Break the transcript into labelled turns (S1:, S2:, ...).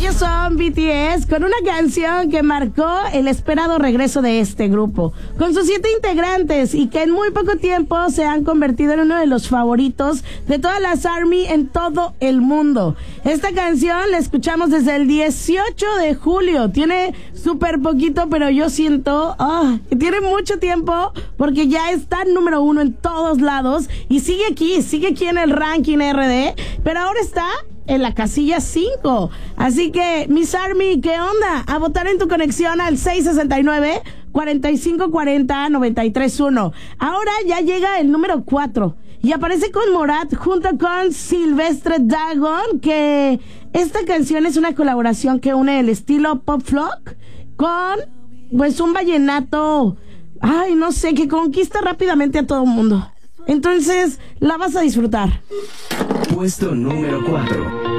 S1: Ellos son BTS con una canción que marcó el esperado regreso de este grupo, con sus 7 integrantes y que en muy poco tiempo se han convertido en uno de los favoritos de todas las ARMY en todo el mundo. Esta canción la escuchamos desde el 18 de julio, tiene súper poquito, pero yo siento que tiene mucho tiempo porque ya está número 1 en todos lados y sigue aquí en el ranking RD, pero ahora está en la casilla 5. Así que, Miss ARMY, ¿qué onda? A votar en tu conexión al 669-4540-931. Ahora ya llega el número 4 y aparece con Morat junto con Silvestre Dangond, que esta canción es una colaboración que une el estilo pop folk con pues un vallenato, no sé, que conquista rápidamente a todo el mundo. Entonces, la vas a disfrutar.
S2: Puesto número 4.